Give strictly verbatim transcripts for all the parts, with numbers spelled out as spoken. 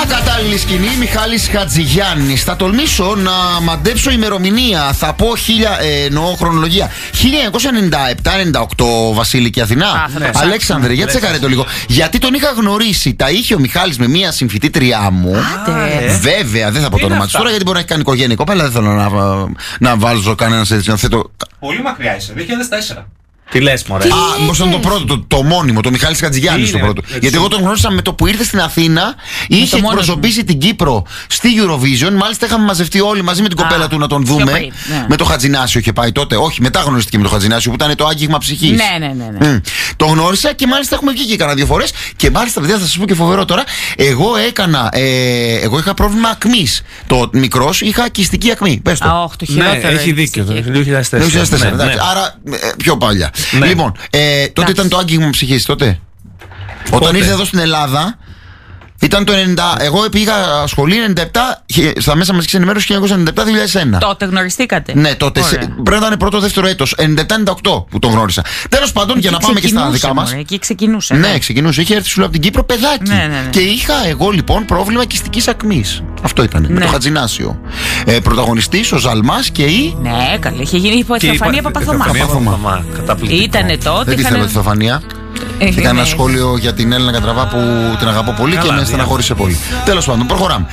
Ακατάλληλη σκηνή, Μιχάλης Χατζηγιάννης. Θα τολμήσω να μαντέψω ημερομηνία. Θα πω χίλια, ε, εννοώ χρονολογία. χίλια εννιακόσια ενενήντα επτά ενενήντα οκτώ, Βασίλη και Αθηνά. Α, ναι. Αλέξανδρε, για τσεκάρε το λίγο. Γιατί τον είχα γνωρίσει. Τα είχε ο Μιχάλης με μία συμφοιτήτριά μου. Α, βέβαια, δεν θα πω το όνομα της τώρα γιατί μπορεί να έχει κάνει οικογένεια κοπέλα. Δεν θέλω να, να βάλω κανένα έτσι. Θέτω... Πολύ μακριά είσαι, δύο χιλιάδες τέσσερα. Τι λες, μωρέ. Α, μήπως ήταν το πρώτο, το, το μόνιμο, το Μιχάλης Χατζηγιάννης το πρώτο. Έτσι. Γιατί εγώ τον γνώρισα με το που ήρθε στην Αθήνα, είχε εκπροσωπήσει την Κύπρο στη Eurovision. Μάλιστα είχαμε μαζευτεί όλοι μαζί με την κοπέλα Α, του να τον δούμε. Πριν, ναι. Με το Χατζινάσιο είχε πάει τότε. Όχι, μετά γνωριστήκε με το Χατζινάσιο που ήταν το άγγιγμα ψυχής. Ναι, ναι, ναι. ναι. Mm. Το γνώρισα και μάλιστα έχουμε βγει και κανένα δύο φορές. Και μάλιστα, παιδιά, θα σας πω και φοβερό τώρα. Εγώ έκανα. Ε, εγώ είχα πρόβλημα ακμής. Το μικρός είχα κυστική ακμή. Πες το. Α, το χειρότερο. Ναι, έχει δίκιο. Το δύο χιλιάδες τέσσερα. Άρα πιο παλιά. Λοιπόν. Ε, τότε ήταν το άγγιγμα ψυχής, τότε. Όταν τότε. Ήρθε εδώ στην Ελλάδα, ήταν το ενενήντα. Εγώ πήγα σχολή ενενήντα επτά, στα μέσα μαζικής ενημέρωσης χίλια εννιακόσια ενενήντα επτά δύο χιλιάδες ένα. Τότε γνωριστήκατε. Ναι, τότε. Σε, πρέπει να ήταν πρώτο δεύτερο έτος. ενενήντα επτά ενενήντα οκτώ που τον γνώρισα. Τέλος πάντων, για να πάμε και στα δικά μας. Εκεί ξεκινούσε. Ναι, ξεκινούσε. Είχε έρθει σου λέω από την Κύπρο παιδάκι. Ναι, ναι, ναι. Και είχα εγώ λοιπόν πρόβλημα κυστικής ακμής. Αυτό ήταν. Ναι. Με το Χατζινάσιο. Ε, Πρωταγωνιστής ο Ζαλμάς και η. Ναι, καλή. Είχε γίνει η Θεοφανία Παπαθωμά. Ήτανε τότε. Δεν τη θέλω τη Θεοφανία. Έκανα ένα σχόλιο για την Έλληνα Κατραβά που την αγαπώ πολύ. Καλά, και με στεναχώρησε πολύ. Τέλος πάντων, προχωράμε.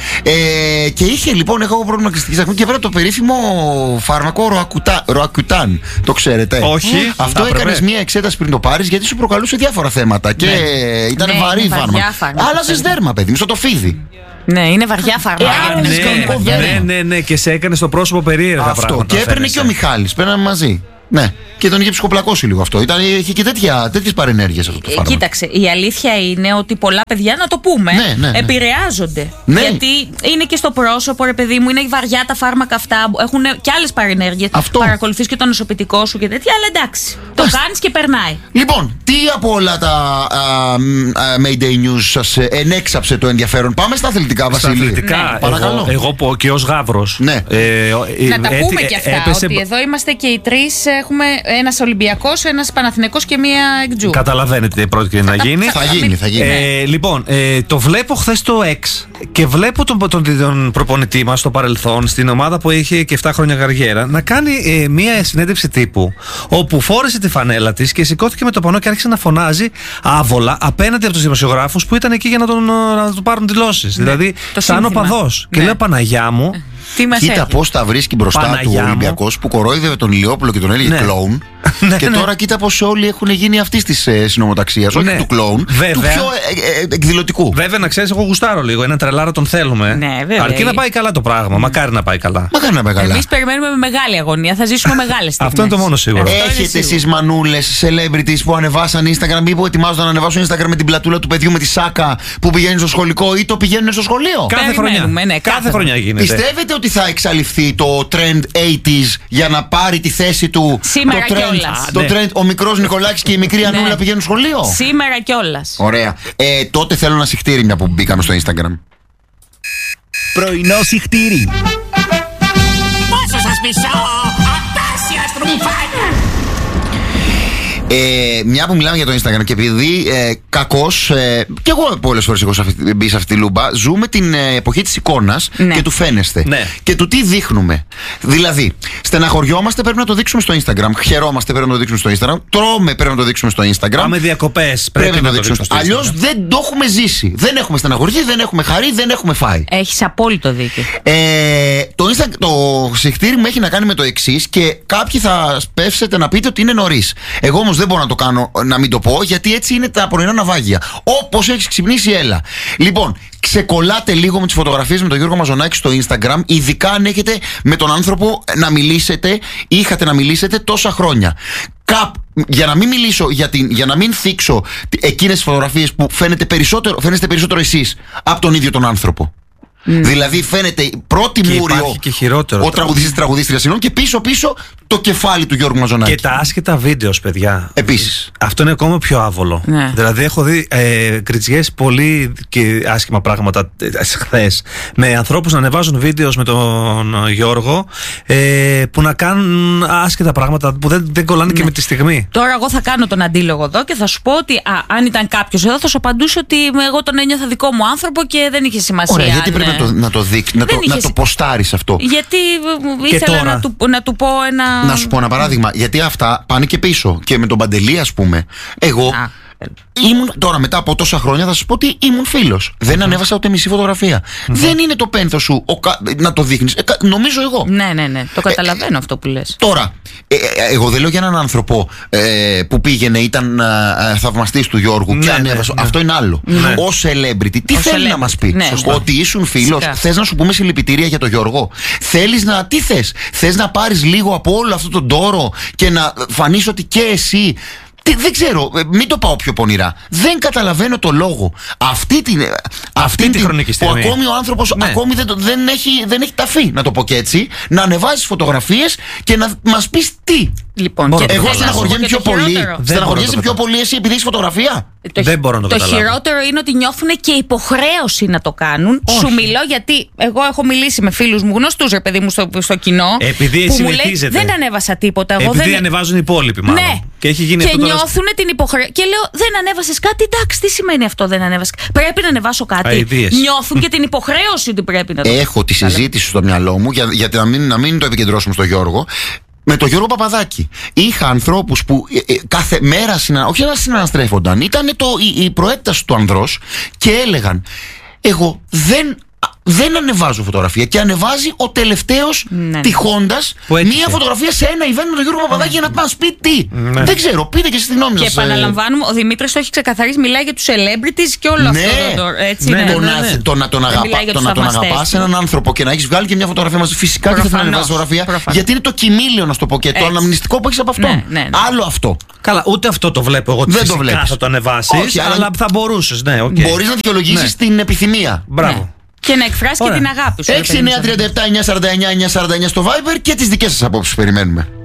Ε, και είχε λοιπόν εγώ πρόβλημα κυστικής ακμής και βέβαια το περίφημο φάρμακο Ροακουτάν. Το ξέρετε. Όχι. Αυτό έκανες μία εξέταση πριν το πάρεις γιατί σου προκαλούσε διάφορα θέματα. Και ναι. ήταν ναι, βαρύ φάρμακο. Άλλαζες δέρμα, παιδί, στο το φίδι. Ναι, είναι βαριά φάρμακα. Ναι, ναι, ναι, ναι, και σε έκανε στο πρόσωπο περίεργα αυτό. Πράγματα. Και έπαιρνε και ο Μιχάλης. Παίρναμε μαζί. Ναι, και τον είχε ψυχοπλακώσει λίγο αυτό. Ήταν, είχε και τέτοιες παρενέργειες αυτό το φάρμακο. Κοίταξε, η αλήθεια είναι ότι πολλά παιδιά, να το πούμε, ναι, ναι, ναι. επηρεάζονται. Ναι. Γιατί είναι και στο πρόσωπο, ρε παιδί μου, είναι βαριά τα φάρμακα αυτά. Έχουν και άλλες παρενέργειες. Παρακολουθείς και το νοσοποιητικό σου και τέτοια, αλλά εντάξει. Το κάνεις και περνάει. Λοιπόν, τι από όλα τα uh, Mayday News σας ενέξαψε το ενδιαφέρον. Πάμε στα αθλητικά, Βασίλη. Στα αθλητικά, ναι. εγώ, εγώ πω και ως Γαύρος. Ναι. Ε, να τα πούμε και αυτά. Έπεσε... Ότι εδώ είμαστε και οι τρεις. Έχουμε ένας Ολυμπιακός, ένας Παναθηναϊκός και μία εκτζού. Καταλαβαίνετε τι πρόκειται να γίνει. Θα γίνει, θα γίνει. Ε, λοιπόν, ε, το βλέπω χθες το X και βλέπω τον, τον, τον προπονητή μας στο παρελθόν, στην ομάδα που είχε και επτά χρόνια καριέρα, να κάνει ε, μία συνέντευξη τύπου όπου φόρεσε τη φανέλα της και σηκώθηκε με το πανό και άρχισε να φωνάζει άβολα απέναντι από τους δημοσιογράφους που ήταν εκεί για να τον, να του πάρουν δηλώσεις. Ναι, δηλαδή, σαν οπαδός. Ναι. Και λέω, Παναγιά μου. Κοίτα πώς τα βρίσκει μπροστά Παναγιά του ο Ολυμπιακός που κορόιδευε τον Ηλιόπουλο και τον έλεγε ναι. κλόουν. Και τώρα κοίτα πως όλοι έχουν γίνει αυτής της ε, συνομοταξίας. Όχι ναι. του κλόουν, του πιο ε, ε, εκδηλωτικού. Βέβαια, να ξέρεις, εγώ γουστάρω λίγο. Ένα τρελάρο τον θέλουμε. Ναι, αρκεί να πάει καλά το πράγμα. Mm. Μακάρι να πάει καλά. Μακάρι να πάει καλά. Εμείς περιμένουμε με μεγάλη αγωνία. Θα ζήσουμε μεγάλες στιγμές. Αυτό είναι το μόνο σίγουρο. Έχετε εσείς μανούλες, celebrities που ανεβάσαν Instagram ή που ετοιμάζονται να ανεβάσουν Instagram με την πλατούλα του παιδιού με τη σάκα που πηγαίνει στο σχολικό ή το πηγαίνουν στο σχολείο. Κάθε χρονιά. Κάθε χρονιά γίνεται. Πιστεύετε ότι θα εξαλειφθεί το trend ογδόντα για να πάρει τη θέση του σήμερα το trend, το trend, ο μικρός Νικολάκης και η μικρή Ανούλα ναι. πηγαίνουν σχολείο. Σήμερα κιόλας. Ωραία. Ε, τότε θέλω ένα συχτήρι μια που μπήκαμε στο Instagram. Πρωινό συχτήρι. Πόσο σας μισώ, απέσια στρουμφάνια. Ε, μια που μιλάμε για το Instagram και επειδή ε, κακώς, ε, και εγώ πολλές φορές έχω μπει σε αυτή τη λούμπα, ζούμε την ε, εποχή της εικόνας ναι. και του φαίνεστε ναι. και του τι δείχνουμε. Δηλαδή, στεναχωριόμαστε, πρέπει να το δείξουμε στο Instagram. Χαιρόμαστε, πρέπει να το δείξουμε στο Instagram. Τρώμε, πρέπει να το δείξουμε στο Instagram. Πάμε διακοπές, πρέπει, πρέπει να, να το δείξουμε στο Instagram. Αλλιώς δεν το έχουμε ζήσει. Δεν έχουμε στεναχωρηθεί, δεν έχουμε χαρεί, δεν έχουμε φάει. Έχεις απόλυτο δίκιο. Ε, το, Insta, το συχτήρι μου έχει να κάνει με το εξής και κάποιοι θα σπεύσετε να πείτε ότι είναι νωρίς. Εγώ όμως δεν μπορώ να το κάνω, να μην το πω, γιατί έτσι είναι τα πρωινά ναυάγια. Όπως έχεις ξυπνήσει, έλα. Λοιπόν, ξεκολλάτε λίγο με τις φωτογραφίες με τον Γιώργο Μαζονάκη στο Instagram, ειδικά αν έχετε με τον άνθρωπο να μιλήσετε, είχατε να μιλήσετε τόσα χρόνια. Κάπ, για να μην μιλήσω, για, την, για να μην θίξω εκείνες τις φωτογραφίες που φαίνεται περισσότερο, φαίνεστε περισσότερο εσείς από τον ίδιο τον άνθρωπο. Mm. Δηλαδή φαίνεται πρώτη μούριο ο τραγουδιστής της τραγουδίστριας και πίσω-πίσω το κεφάλι του Γιώργου Μαζονάκη. Και τα άσχετα βίντεο, παιδιά. Επίσης. Αυτό είναι ακόμα πιο άβολο. Ναι. Δηλαδή, έχω δει ε, κριτσιές πολύ και άσχημα πράγματα χθες με ανθρώπους να ανεβάζουν βίντεο με τον Γιώργο ε, που να κάνουν άσχετα πράγματα που δεν, δεν κολλάνε ναι. και με τη στιγμή. Τώρα, εγώ θα κάνω τον αντίλογο εδώ και θα σου πω ότι α, αν ήταν κάποιος εδώ, θα σου απαντούσε ότι εγώ τον ένιωθα δικό μου άνθρωπο και δεν είχε σημασία. Ωραία, γιατί αν, πρέπει να το, να το δείξει, να, το, να το ποστάρεις αυτό. Γιατί και ήθελα τώρα, να, του, να του πω ένα. Να σου πω ένα παράδειγμα. Γιατί αυτά πάνε και πίσω. Και με τον Παντελή, ας πούμε. Εγώ. Α. Ήμουν, τώρα μετά από τόσα χρόνια θα σας πω ότι ήμουν φίλος. Δεν mm-hmm. ανέβασα ούτε μισή φωτογραφία. Mm-hmm. Δεν είναι το πένθος σου ο, να το δείχνεις. Ε, νομίζω εγώ. Ναι, ναι, ναι. Το καταλαβαίνω ε, αυτό που λες. Τώρα, ε, ε, εγώ δεν λέω για έναν άνθρωπο ε, που πήγαινε, ήταν ε, θαυμαστής του Γιώργου ναι, και ανέβασε. Ναι, ναι. Αυτό είναι άλλο. Ναι. Ως celebrity, τι ο θέλει celebrity. Να μας πει. Ναι, ότι ήσουν φίλος. Θες να σου πούμε συλληπιτήρια για τον Γιώργο. Θέλεις να. Τι θες. Θες να πάρεις λίγο από όλο αυτό τον τόρο και να φανείς ότι και εσύ. Δεν ξέρω, μην το πάω πιο πονηρά. Δεν καταλαβαίνω το λόγο. Αυτή την, αυτή αυτή την χρονική στιγμή. Που ακόμη ο άνθρωπος ναι. ακόμη δεν, δεν, έχει, δεν έχει ταφεί, να το πω και έτσι, να ανεβάζεις φωτογραφίες και να μας πεις τι. Λοιπόν, και εγώ στεναχωριέμαι πιο πολύ. Στεναχωριέσαι πιο πολύ εσύ επειδή έχεις φωτογραφία. Το, δεν μπορώ να το, το χειρότερο είναι ότι νιώθουν και υποχρέωση να το κάνουν. Όχι. Σου μιλώ γιατί εγώ έχω μιλήσει με φίλους μου γνωστούς, ρε παιδί μου, στο, στο κοινό. Επειδή που μου λέει δεν ανέβασα τίποτα. Εγώ επειδή δεν... ανεβάζουν οι υπόλοιποι, μάλλον. Ναι. Και έχει γίνει και αυτό νιώθουν τώρα... την υποχρέωση. Και λέω δεν ανέβασες κάτι. Εντάξει, τι σημαίνει αυτό δεν ανέβασες. Πρέπει να ανεβάσω κάτι. Αιδίες. Νιώθουν και την υποχρέωση ότι πρέπει να το κάνουν. Έχω τη συζήτηση στο μυαλό μου για, για να, μην, να μην το επικεντρώσουμε στο Γιώργο. Με τον Γιώργο Παπαδάκη. Είχα ανθρώπους που ε, ε, κάθε μέρα συνα... όχι να συναναστρέφονταν, ήταν το, η, η προέκταση του ανδρός και έλεγαν εγώ δεν, δεν ανεβάζω φωτογραφία και ανεβάζει ο τελευταίος ναι. τυχώντας μία φωτογραφία σε ένα event με τον Γιώργο Παπαδάκη για να μας πει τι. Ναι. Δεν ξέρω, πείτε και εσείς τη γνώμη σας. Και επαναλαμβάνουμε, ο Δημήτρης το έχει ξεκαθαρίσει, μιλάει για τους celebrities και όλο ναι. αυτό. Έτσι, ναι, ναι, το, ναι, ναι. Το, να τον, αγαπά, το να τον αγαπάς έναν άνθρωπο και να έχεις βγάλει και μια φωτογραφία μαζί, φυσικά και θα τον ανεβάσεις φωτογραφία. Προφανώς. Γιατί είναι το κοιμήλιο, να σου το πω, και το αναμνηστικό που έχεις από αυτόν. Ναι, ναι, ναι. Άλλο αυτό. Καλά, ούτε αυτό το βλέπω εγώ. Δεν το βλέπεις. Θα το ανεβάσεις, αλλά θα μπορούσες. Μπορείς να δικαιολογήσεις την επιθυμία. Μπράβο. Και να εκφράσει και την αγάπη σου. έξι εννιά τρία επτά εννιά σαράντα εννιά εννιά σαράντα εννιά στο Viber και τις δικές σας απόψεις περιμένουμε.